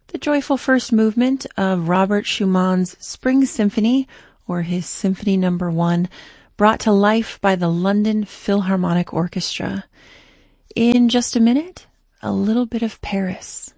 The joyful first movement of Robert Schumann's Spring Symphony, or his Symphony No. 1, brought to life by the London Philharmonic Orchestra. In just a minute, a little bit of Paris.